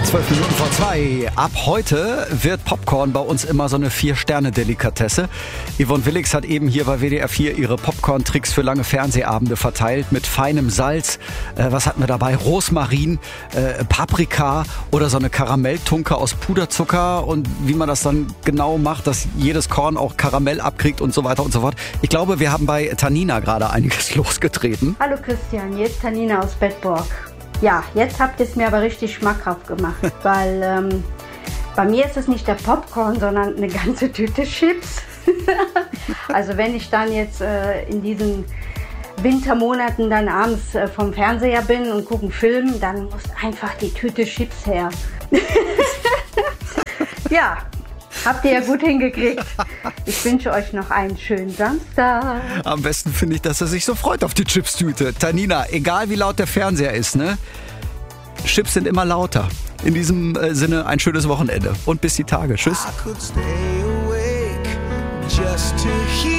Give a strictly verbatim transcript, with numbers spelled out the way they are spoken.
Zwölf Minuten vor zwei. Ab heute wird Popcorn bei uns immer so eine Vier-Sterne-Delikatesse. Yvonne Willix hat eben hier bei W D R vier ihre Popcorn-Tricks für lange Fernsehabende verteilt. Mit feinem Salz. Äh, was hatten wir dabei? Rosmarin, äh, Paprika oder so eine Karamelltunke aus Puderzucker. Und wie man das dann genau macht, dass jedes Korn auch Karamell abkriegt und so weiter und so fort. Ich glaube, wir haben bei Tanina gerade einiges losgetreten. Hallo Christian, hier ist Tanina aus Bedburg. Ja, jetzt habt ihr es mir aber richtig schmackhaft gemacht, weil ähm, bei mir ist es nicht der Popcorn, sondern eine ganze Tüte Chips. Also wenn ich dann jetzt äh, in diesen Wintermonaten dann abends äh, vom Fernseher bin und gucke einen Film, dann muss einfach die Tüte Chips her. Ja, habt ihr ja gut hingekriegt. Ich wünsche euch noch einen schönen Samstag. Am besten finde ich, dass er sich so freut auf die Chips-Tüte. Tanina, egal wie laut der Fernseher ist, ne? Chips sind immer lauter. In diesem äh, Sinne ein schönes Wochenende und bis die Tage. Tschüss.